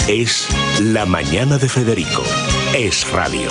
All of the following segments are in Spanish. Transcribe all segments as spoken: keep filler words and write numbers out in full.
Es La Mañana de Federico. Es radio.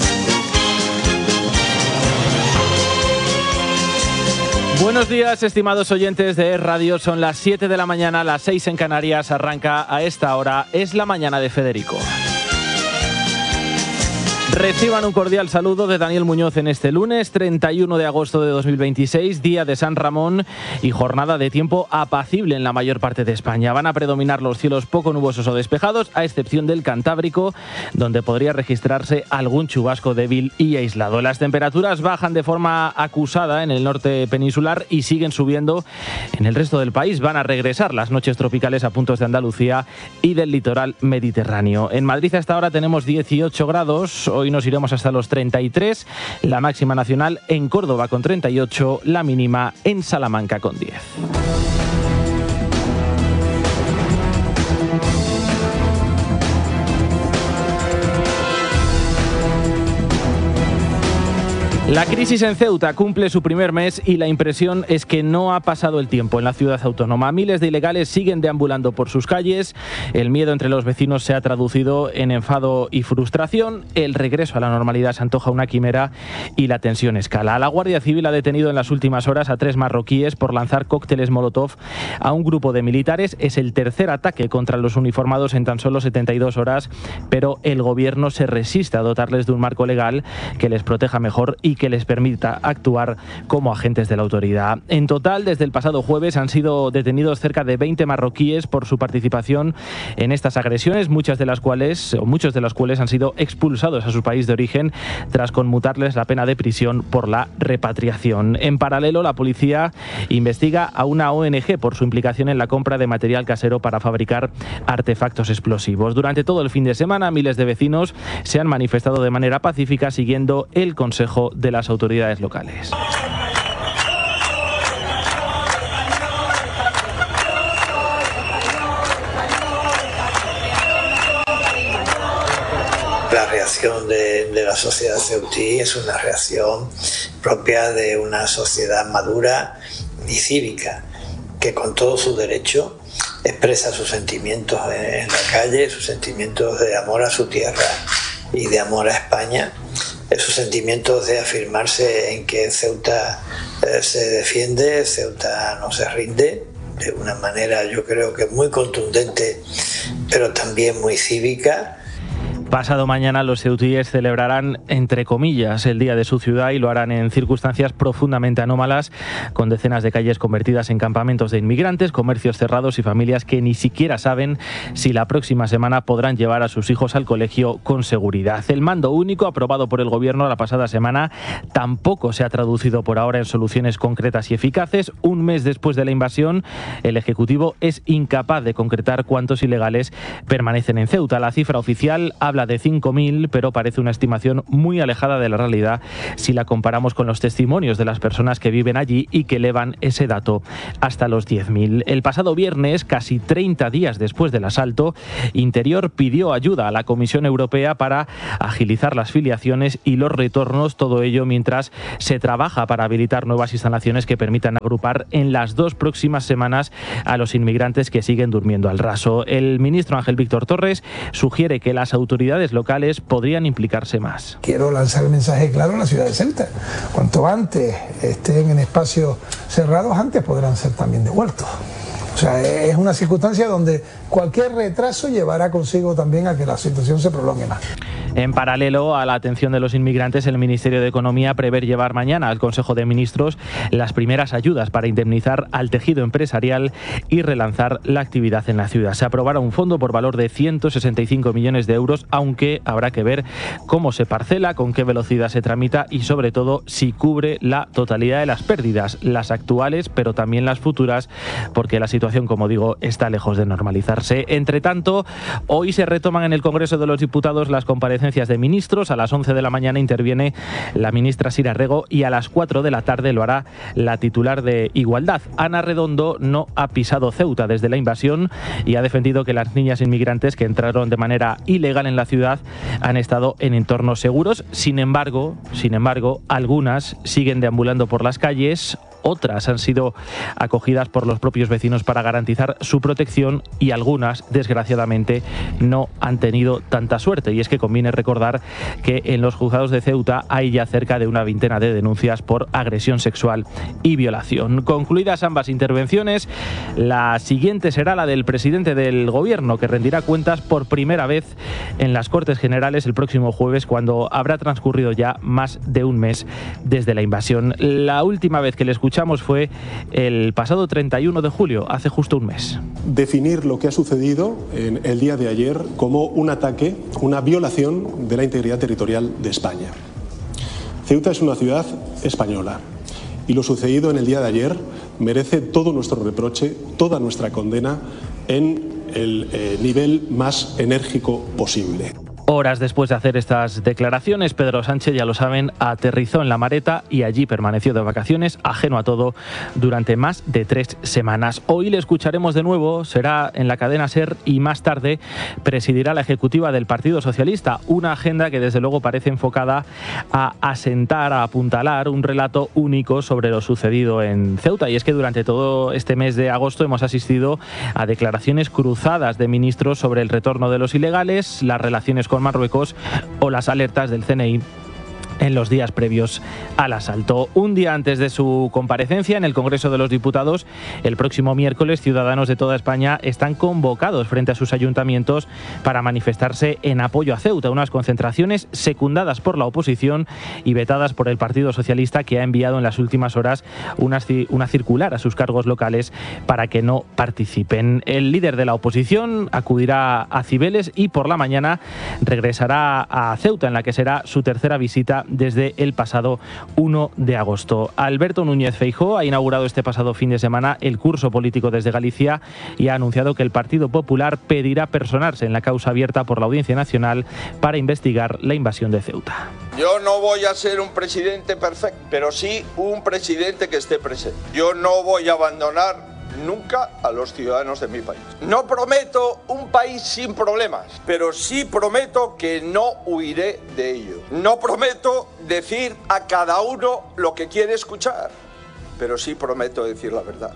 Buenos días, estimados oyentes de Es Radio. Son las siete de la mañana, las seis en Canarias. Arranca a esta hora Es La Mañana de Federico. Reciban un cordial saludo de Daniel Muñoz en este lunes, treinta y uno de agosto de dos mil veintiséis, día de San Ramón y jornada de tiempo apacible en la mayor parte de España. Van a predominar los cielos poco nubosos o despejados, a excepción del Cantábrico, donde podría registrarse algún chubasco débil y aislado. Las temperaturas bajan de forma acusada en el norte peninsular y siguen subiendo en el resto del país. Van a regresar las noches tropicales a puntos de Andalucía y del litoral mediterráneo. En Madrid hasta ahora tenemos dieciocho grados, hoy nos iremos hasta los treinta y tres, la máxima nacional en Córdoba con treinta y ocho, la mínima en Salamanca con diez. La crisis en Ceuta cumple su primer mes y la impresión es que no ha pasado el tiempo en la ciudad autónoma. Miles de ilegales siguen deambulando por sus calles, el miedo entre los vecinos se ha traducido en enfado y frustración, el regreso a la normalidad se antoja una quimera y la tensión escala. La Guardia Civil ha detenido en las últimas horas a tres marroquíes por lanzar cócteles Molotov a un grupo de militares. Es el tercer ataque contra los uniformados en tan solo setenta y dos horas, pero el gobierno se resiste a dotarles de un marco legal que les proteja mejor y que les permita actuar como agentes de la autoridad. En total, desde el pasado jueves han sido detenidos cerca de veinte marroquíes por su participación en estas agresiones, muchas de las cuales, o muchos de las cuales han sido expulsados a su país de origen tras conmutarles la pena de prisión por la repatriación. En paralelo, la policía investiga a una O N G por su implicación en la compra de material casero para fabricar artefactos explosivos. Durante todo el fin de semana, miles de vecinos se han manifestado de manera pacífica siguiendo el consejo de las autoridades locales. La reacción de, de la sociedad ceutí es una reacción propia de una sociedad madura y cívica, que con todo su derecho expresa sus sentimientos en, en la calle, sus sentimientos de amor a su tierra y de amor a España, esos sentimientos de afirmarse en que Ceuta eh, se defiende, Ceuta no se rinde, de una manera yo creo que muy contundente, pero también muy cívica. Pasado mañana los ceutíes celebrarán, entre comillas, el día de su ciudad y lo harán en circunstancias profundamente anómalas, con decenas de calles convertidas en campamentos de inmigrantes, comercios cerrados y familias que ni siquiera saben si la próxima semana podrán llevar a sus hijos al colegio con seguridad. El mando único aprobado por el gobierno la pasada semana tampoco se ha traducido por ahora en soluciones concretas y eficaces. Un mes después de la invasión, el Ejecutivo es incapaz de concretar cuántos ilegales permanecen en Ceuta. La cifra oficial habla de cinco mil, pero parece una estimación muy alejada de la realidad si la comparamos con los testimonios de las personas que viven allí y que elevan ese dato hasta los diez mil. El pasado viernes, casi treinta días después del asalto, Interior pidió ayuda a la Comisión Europea para agilizar las filiaciones y los retornos, todo ello mientras se trabaja para habilitar nuevas instalaciones que permitan agrupar en las dos próximas semanas a los inmigrantes que siguen durmiendo al raso. El ministro Ángel Víctor Torres sugiere que las autoridades locales podrían implicarse más. Quiero lanzar el mensaje claro a la ciudad de Ceuta. Cuanto antes estén en espacios cerrados, antes podrán ser también devueltos. O sea, es una circunstancia donde cualquier retraso llevará consigo también a que la situación se prolongue más. En paralelo a la atención de los inmigrantes, el Ministerio de Economía prevé llevar mañana al Consejo de Ministros las primeras ayudas para indemnizar al tejido empresarial y relanzar la actividad en la ciudad. Se aprobará un fondo por valor de ciento sesenta y cinco millones de euros, aunque habrá que ver cómo se parcela, con qué velocidad se tramita y sobre todo si cubre la totalidad de las pérdidas, las actuales pero también las futuras, porque la situación, como digo, está lejos de normalizarse. Entre tanto, hoy se retoman en el Congreso de los Diputados las comparecencias de ministros. A las once de la mañana interviene la ministra Sira Rego y a las cuatro de la tarde lo hará la titular de Igualdad. Ana Redondo no ha pisado Ceuta desde la invasión y ha defendido que las niñas inmigrantes que entraron de manera ilegal en la ciudad han estado en entornos seguros. Sin embargo, sin embargo, algunas siguen deambulando por las calles, otras han sido acogidas por los propios vecinos para garantizar su protección y algunas, desgraciadamente, no han tenido tanta suerte. Y es que conviene recordar que en los juzgados de Ceuta hay ya cerca de una veintena de denuncias por agresión sexual y violación. Concluidas ambas intervenciones, la siguiente será la del presidente del Gobierno, que rendirá cuentas por primera vez en las Cortes Generales el próximo jueves, cuando habrá transcurrido ya más de un mes desde la invasión. La última vez que le escuchamos fue el pasado treinta y uno de julio, hace justo un mes. Definir lo que ha sucedido en el día de ayer como un ataque, una violación de la integridad territorial de España. Ceuta es una ciudad española y lo sucedido en el día de ayer merece todo nuestro reproche, toda nuestra condena en el eh, nivel más enérgico posible. Horas después de hacer estas declaraciones, Pedro Sánchez, ya lo saben, aterrizó en La Mareta y allí permaneció de vacaciones, ajeno a todo, durante más de tres semanas. Hoy le escucharemos de nuevo, será en la cadena SER y más tarde presidirá la ejecutiva del Partido Socialista, una agenda que desde luego parece enfocada a asentar, a apuntalar un relato único sobre lo sucedido en Ceuta. Y es que durante todo este mes de agosto hemos asistido a declaraciones cruzadas de ministros sobre el retorno de los ilegales, las relaciones con Marruecos o las alertas del C N I en los días previos al asalto. Un día antes de su comparecencia en el Congreso de los Diputados, el próximo miércoles, ciudadanos de toda España están convocados frente a sus ayuntamientos para manifestarse en apoyo a Ceuta, unas concentraciones secundadas por la oposición y vetadas por el Partido Socialista, que ha enviado en las últimas horas una, una circular a sus cargos locales para que no participen. El líder de la oposición acudirá a Cibeles y por la mañana regresará a Ceuta, en la que será su tercera visita desde el pasado uno de agosto. Alberto Núñez Feijóo ha inaugurado este pasado fin de semana el curso político desde Galicia y ha anunciado que el Partido Popular pedirá personarse en la causa abierta por la Audiencia Nacional para investigar la invasión de Ceuta. Yo no voy a ser un presidente perfecto, pero sí un presidente que esté presente. Yo no voy a abandonar nunca a los ciudadanos de mi país. No prometo un país sin problemas, pero sí prometo que no huiré de ello. No prometo decir a cada uno lo que quiere escuchar, pero sí prometo decir la verdad.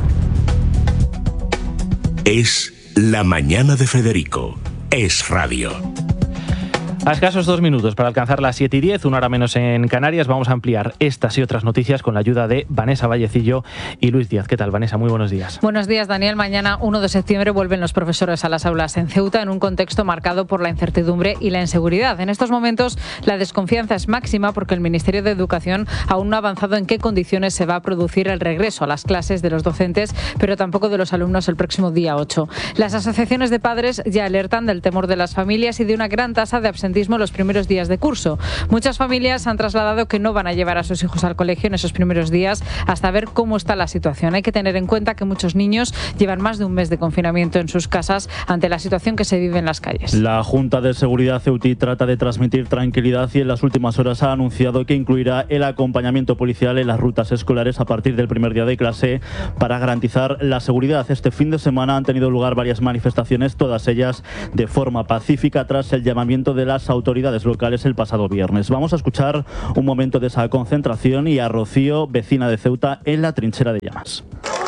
Es La Mañana de Federico. Es radio. A escasos dos minutos para alcanzar las siete y diez, una hora menos en Canarias, vamos a ampliar estas y otras noticias con la ayuda de Vanessa Vallecillo y Luis Díaz. ¿Qué tal, Vanessa? Muy buenos días. Buenos días, Daniel. Mañana, uno de septiembre, vuelven los profesores a las aulas en Ceuta en un contexto marcado por la incertidumbre y la inseguridad. En estos momentos, la desconfianza es máxima porque el Ministerio de Educación aún no ha avanzado en qué condiciones se va a producir el regreso a las clases de los docentes, pero tampoco de los alumnos el próximo día ocho. Las asociaciones de padres ya alertan del temor de las familias y de una gran tasa de absentismo los primeros días de curso. Muchas familias han trasladado que no van a llevar a sus hijos al colegio en esos primeros días hasta ver cómo está la situación. Hay que tener en cuenta que muchos niños llevan más de un mes de confinamiento en sus casas ante la situación que se vive en las calles. La Junta de Seguridad ceutí trata de transmitir tranquilidad y en las últimas horas ha anunciado que incluirá el acompañamiento policial en las rutas escolares a partir del primer día de clase para garantizar la seguridad. Este fin de semana han tenido lugar varias manifestaciones, todas ellas de forma pacífica, tras el llamamiento de las autoridades locales el pasado viernes. Vamos a escuchar un momento de esa concentración y a Rocío, vecina de Ceuta, en la trinchera de llamas.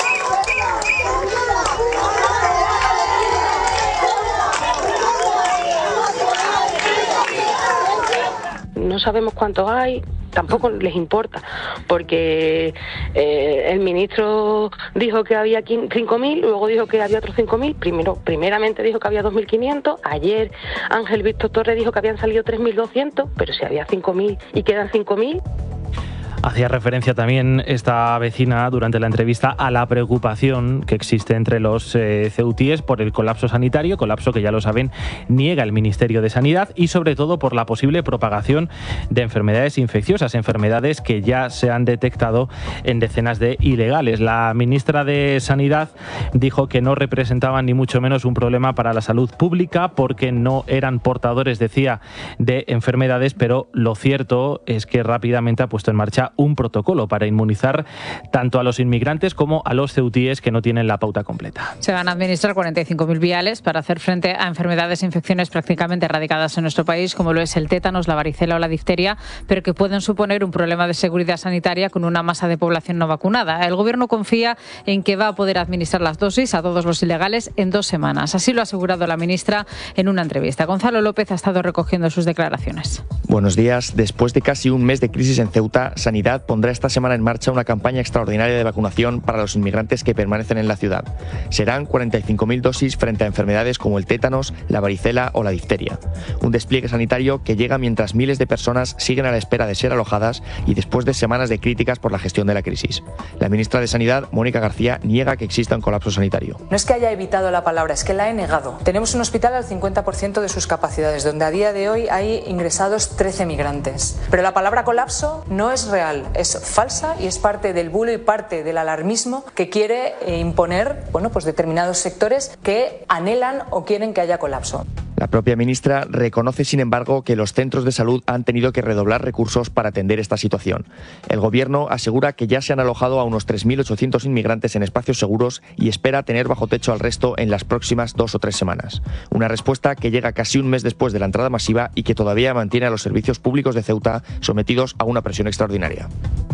No sabemos cuántos hay, tampoco les importa, porque eh, el ministro dijo que había cinco mil, luego dijo que había otros cinco mil, primero, primeramente dijo que había dos mil quinientos, ayer Ángel Víctor Torres dijo que habían salido tres mil doscientos, pero si había cinco mil y quedan cinco mil... Hacía referencia también esta vecina durante la entrevista a la preocupación que existe entre los eh, ceutíes por el colapso sanitario, colapso que ya lo saben niega el Ministerio de Sanidad, y sobre todo por la posible propagación de enfermedades infecciosas, enfermedades que ya se han detectado en decenas de ilegales. La ministra de Sanidad dijo que no representaban ni mucho menos un problema para la salud pública porque no eran portadores, decía, de enfermedades, pero lo cierto es que rápidamente ha puesto en marcha ya un protocolo para inmunizar tanto a los inmigrantes como a los ceutíes que no tienen la pauta completa. Se van a administrar cuarenta y cinco mil viales para hacer frente a enfermedades e infecciones prácticamente erradicadas en nuestro país, como lo es el tétanos, la varicela o la difteria, pero que pueden suponer un problema de seguridad sanitaria con una masa de población no vacunada. El Gobierno confía en que va a poder administrar las dosis a todos los ilegales en dos semanas. Así lo ha asegurado la ministra en una entrevista. Gonzalo López ha estado recogiendo sus declaraciones. Buenos días. Después de casi un mes de crisis en Ceuta, Sanidad pondrá esta semana en marcha una campaña extraordinaria de vacunación para los inmigrantes que permanecen en la ciudad. Serán cuarenta y cinco mil dosis frente a enfermedades como el tétanos, la varicela o la difteria. Un despliegue sanitario que llega mientras miles de personas siguen a la espera de ser alojadas y después de semanas de críticas por la gestión de la crisis. La ministra de Sanidad, Mónica García, niega que exista un colapso sanitario. No es que haya evitado la palabra, es que la he negado. Tenemos un hospital al cincuenta por ciento de sus capacidades, donde a día de hoy hay ingresados trece migrantes. Pero la palabra colapso no es real, es falsa y es parte del bulo y parte del alarmismo que quiere imponer, bueno, pues determinados sectores que anhelan o quieren que haya colapso. La propia ministra reconoce, sin embargo, que los centros de salud han tenido que redoblar recursos para atender esta situación. El Gobierno asegura que ya se han alojado a unos tres mil ochocientos inmigrantes en espacios seguros y espera tener bajo techo al resto en las próximas dos o tres semanas. Una respuesta que llega casi un mes después de la entrada masiva y que todavía mantiene a los servicios públicos de Ceuta sometidos a una presión extraordinaria.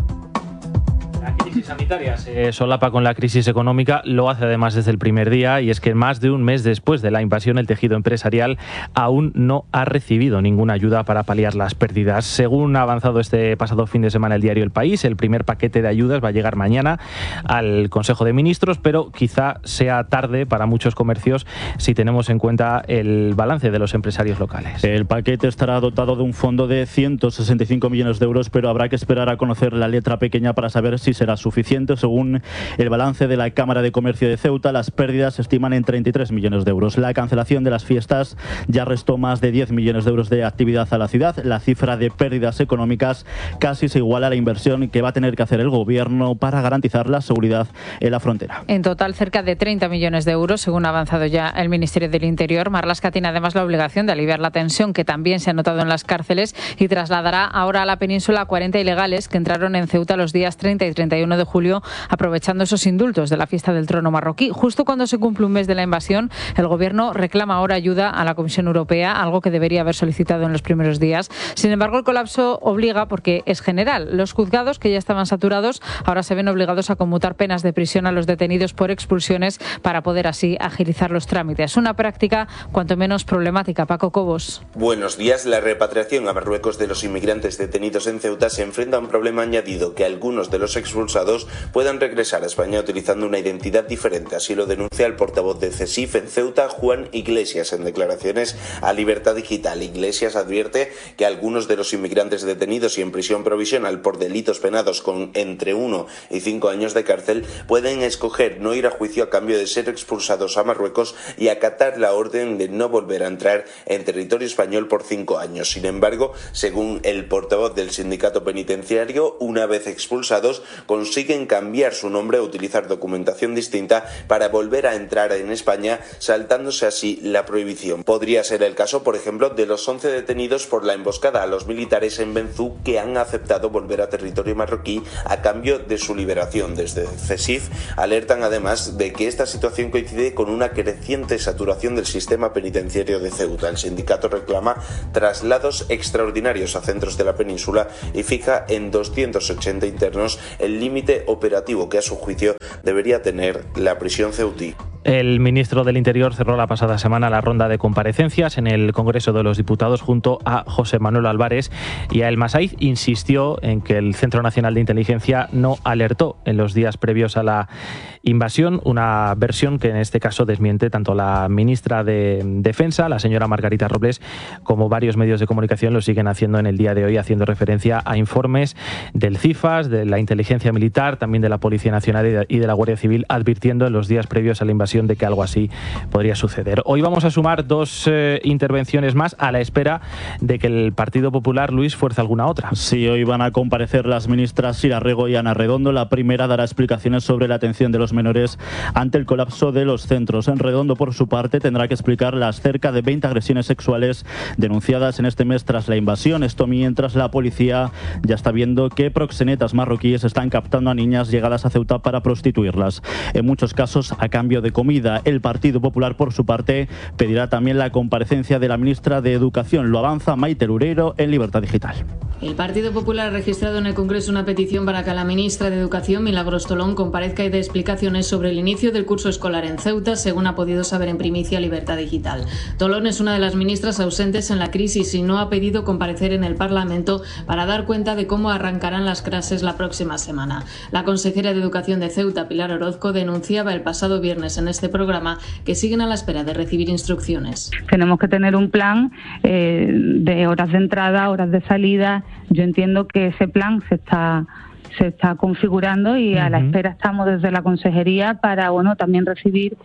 La crisis sanitaria se solapa con la crisis económica, lo hace además desde el primer día, y es que más de un mes después de la invasión el tejido empresarial aún no ha recibido ninguna ayuda para paliar las pérdidas. Según ha avanzado este pasado fin de semana el diario El País, el primer paquete de ayudas va a llegar mañana al Consejo de Ministros, pero quizá sea tarde para muchos comercios si tenemos en cuenta el balance de los empresarios locales. El paquete estará dotado de un fondo de ciento sesenta y cinco millones de euros, pero habrá que esperar a conocer la letra pequeña para saber si será suficiente. Según el balance de la Cámara de Comercio de Ceuta, las pérdidas se estiman en treinta y tres millones de euros. La cancelación de las fiestas ya restó más de diez millones de euros de actividad a la ciudad. La cifra de pérdidas económicas casi se iguala a la inversión que va a tener que hacer el Gobierno para garantizar la seguridad en la frontera. En total, cerca de treinta millones de euros, según ha avanzado ya el Ministerio del Interior. Marlaska tiene además la obligación de aliviar la tensión que también se ha notado en las cárceles y trasladará ahora a la península a cuarenta ilegales que entraron en Ceuta los días treinta y treinta y uno de julio, aprovechando esos indultos de la fiesta del trono marroquí. Justo cuando se cumple un mes de la invasión, el Gobierno reclama ahora ayuda a la Comisión Europea, algo que debería haber solicitado en los primeros días. Sin embargo, el colapso obliga porque es general. Los juzgados, que ya estaban saturados, ahora se ven obligados a conmutar penas de prisión a los detenidos por expulsiones para poder así agilizar los trámites. Una práctica cuanto menos problemática. Paco Cobos. Buenos días. La repatriación a Marruecos de los inmigrantes detenidos en Ceuta se enfrenta a un problema añadido: que algunos de los expulsados puedan regresar a España utilizando una identidad diferente. Así lo denuncia el portavoz de CESIF en Ceuta, Juan Iglesias, en declaraciones a Libertad Digital. Iglesias advierte que algunos de los inmigrantes detenidos y en prisión provisional por delitos penados con entre uno y cinco años de cárcel pueden escoger no ir a juicio a cambio de ser expulsados a Marruecos y acatar la orden de no volver a entrar en territorio español por cinco años. Sin embargo, según el portavoz del sindicato penitenciario, una vez expulsados consiguen cambiar su nombre o utilizar documentación distinta para volver a entrar en España, saltándose así la prohibición. Podría ser el caso, por ejemplo, de los once detenidos por la emboscada a los militares en Benzú, que han aceptado volver a territorio marroquí a cambio de su liberación. Desde CESIF alertan además de que esta situación coincide con una creciente saturación del sistema penitenciario de Ceuta. El sindicato reclama traslados extraordinarios a centros de la península y fija en doscientos ochenta internos el límite operativo que a su juicio debería tener la prisión ceutí. El ministro del Interior cerró la pasada semana la ronda de comparecencias en el Congreso de los Diputados junto a José Manuel Álvarez y a El Masaiz. Insistió en que el Centro Nacional de Inteligencia no alertó en los días previos a la invasión, una versión que en este caso desmiente tanto la ministra de Defensa, la señora Margarita Robles, como varios medios de comunicación lo siguen haciendo en el día de hoy, haciendo referencia a informes del CIFAS, de la Inteligencia Militar, también de la Policía Nacional y de la Guardia Civil, advirtiendo en los días previos a la invasión impresión de que algo así podría suceder. Hoy vamos a sumar dos eh, intervenciones más a la espera de que el Partido Popular, Luis, fuerce alguna otra. Sí, hoy van a comparecer las ministras Sira Rego y Ana Redondo. La primera dará explicaciones sobre la atención de los menores ante el colapso de los centros. En Redondo, por su parte, tendrá que explicar las cerca de veinte agresiones sexuales denunciadas en este mes tras la invasión. Esto mientras la policía ya está viendo que proxenetas marroquíes están captando a niñas llegadas a Ceuta para prostituirlas, en muchos casos a cambio de comida. El Partido Popular, por su parte, pedirá también la comparecencia de la ministra de Educación. Lo avanza Maite Loureiro en Libertad Digital. El Partido Popular ha registrado en el Congreso una petición para que la ministra de Educación, Milagros Tolón, comparezca y dé explicaciones sobre el inicio del curso escolar en Ceuta, según ha podido saber en primicia Libertad Digital. Tolón es una de las ministras ausentes en la crisis y no ha pedido comparecer en el Parlamento para dar cuenta de cómo arrancarán las clases la próxima semana. La consejera de Educación de Ceuta, Pilar Orozco, denunciaba el pasado viernes en este programa que siguen a la espera de recibir instrucciones. Tenemos que tener un plan eh, de horas de entrada, horas de salida. Yo entiendo que ese plan se está se está configurando y uh-huh. a la espera estamos desde la consejería para bueno también recibir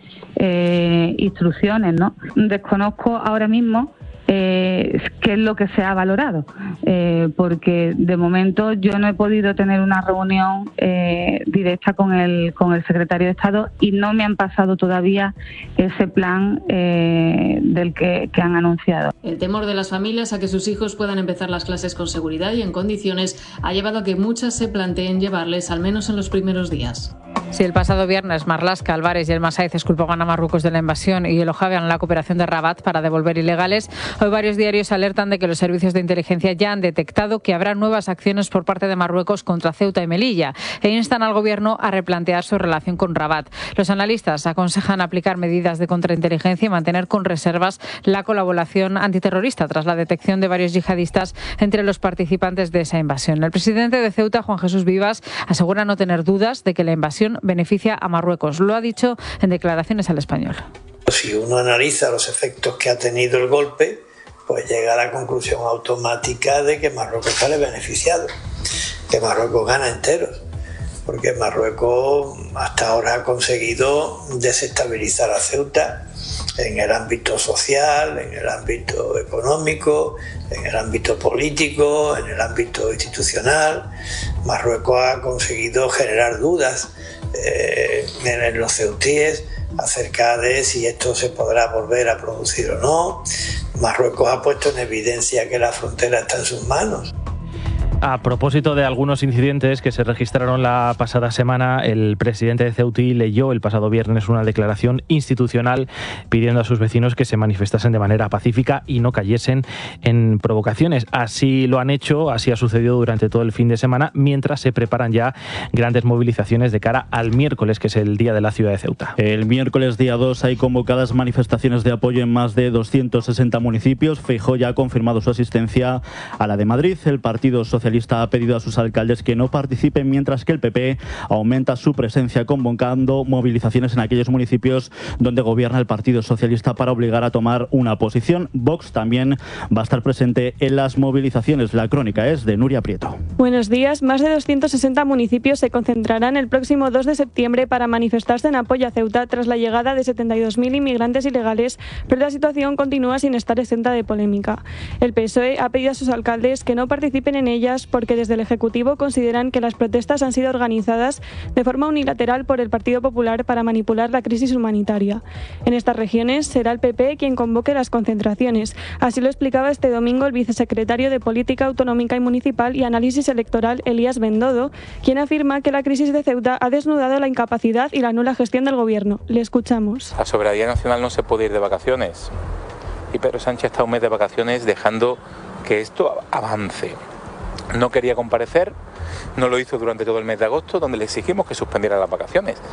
eh, instrucciones, ¿no? Desconozco ahora mismo Eh, qué es lo que se ha valorado, eh, porque de momento yo no he podido tener una reunión eh, directa con el con el secretario de Estado y no me han pasado todavía ese plan eh, del que, que han anunciado. El temor de las familias a que sus hijos puedan empezar las clases con seguridad y en condiciones ha llevado a que muchas se planteen llevarles al menos en los primeros días. Si el pasado viernes Marlaska, Álvarez y el Masaiz culpaban a Marruecos de la invasión y elogiaban la cooperación de Rabat para devolver ilegales, hoy varios diarios alertan de que los servicios de inteligencia ya han detectado que habrá nuevas acciones por parte de Marruecos contra Ceuta y Melilla e instan al gobierno a replantear su relación con Rabat. Los analistas aconsejan aplicar medidas de contrainteligencia y mantener con reservas la colaboración antiterrorista tras la detección de varios yihadistas entre los participantes de esa invasión. El presidente de Ceuta, Juan Jesús Vivas, asegura no tener dudas de que la invasión beneficia a Marruecos. Lo ha dicho en declaraciones al Español. Si uno analiza los efectos que ha tenido el golpe, pues llega a la conclusión automática de que Marruecos sale beneficiado, que Marruecos gana enteros, porque Marruecos hasta ahora ha conseguido desestabilizar a Ceuta en el ámbito social, en el ámbito económico, en el ámbito político, en el ámbito institucional. Marruecos ha conseguido generar dudas eh, en los ceutíes acerca de si esto se podrá volver a producir o no. Marruecos ha puesto en evidencia que la frontera está en sus manos. A propósito de algunos incidentes que se registraron la pasada semana, el presidente de Ceutí leyó el pasado viernes una declaración institucional pidiendo a sus vecinos que se manifestasen de manera pacífica y no cayesen en provocaciones. Así lo han hecho, así ha sucedido durante todo el fin de semana, mientras se preparan ya grandes movilizaciones de cara al miércoles, que es el día de la ciudad de Ceuta. El miércoles día dos hay convocadas manifestaciones de apoyo en más de doscientos sesenta municipios. Feijóo ya ha confirmado su asistencia a la de Madrid. El Partido Socialista ha pedido a sus alcaldes que no participen, mientras que el P P aumenta su presencia convocando movilizaciones en aquellos municipios donde gobierna el Partido Socialista para obligar a tomar una posición. Vox también va a estar presente en las movilizaciones. La crónica es de Nuria Prieto. Buenos días. Más de doscientos sesenta municipios se concentrarán el próximo dos de septiembre para manifestarse en apoyo a Ceuta tras la llegada de setenta y dos mil inmigrantes ilegales, pero la situación continúa sin estar exenta de polémica. El P S O E ha pedido a sus alcaldes que no participen en ellas porque desde el Ejecutivo consideran que las protestas han sido organizadas de forma unilateral por el Partido Popular para manipular la crisis humanitaria. En estas regiones será el P P quien convoque las concentraciones. Así lo explicaba este domingo el vicesecretario de Política Autonómica y Municipal y Análisis Electoral, Elías Bendodo, quien afirma que la crisis de Ceuta ha desnudado la incapacidad y la nula gestión del Gobierno. Le escuchamos. La soberanía nacional no se puede ir de vacaciones. Y Pedro Sánchez está un mes de vacaciones dejando que esto avance. No quería comparecer, no lo hizo durante todo el mes de agosto, donde le exigimos que suspendiera las vacaciones.